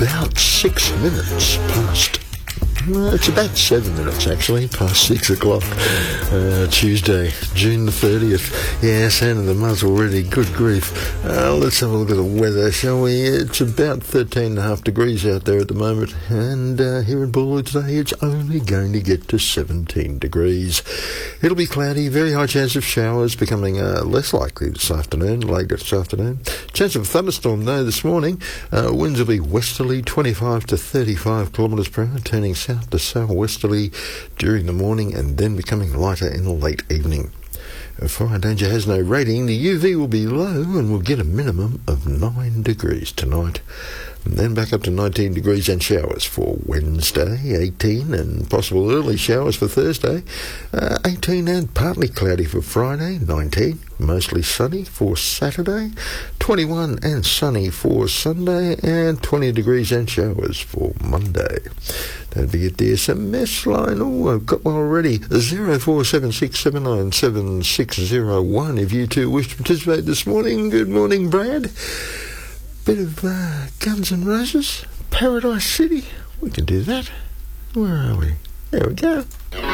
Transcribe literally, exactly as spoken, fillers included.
about six minutes past. Well, it's about seven minutes, actually, past six o'clock. Uh, Tuesday, June the thirtieth. Yeah, Santa the Muzz already. Good grief. Uh, let's have a look at the weather, shall we? It's about thirteen and a half degrees out there at the moment. And uh, here in Boolaloo today, it's only going to get to seventeen degrees. It'll be cloudy, very high chance of showers, becoming uh, less likely this afternoon, later this afternoon. Chance of a thunderstorm, though, this morning. Uh, winds will be westerly, twenty-five to thirty-five kilometres per hour, turning south to southwesterly during the morning and then becoming lighter in the late evening. Fire danger has no rating. The U V will be low and we'll get a minimum of nine degrees tonight. And then back up to nineteen degrees and showers for Wednesday, eighteen, and possible early showers for Thursday, uh, eighteen and partly cloudy for Friday, nineteen, mostly sunny for Saturday, twenty-one and sunny for Sunday, and twenty degrees and showers for Monday. Don't forget the S M S line. Oh, I've got one already. zero four seven six seven nine seven six zero one if you two wish to participate this morning. Good morning, Brad. Bit of uh, Guns N' Roses, Paradise City. We can do that. Where are we? There we go.